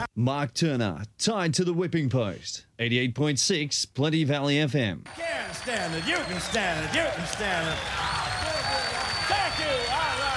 Mark Turner, tied to the whipping post. 88.6 Plenty Valley FM. Can't stand it. You can stand it. You can stand it. Thank you. All right.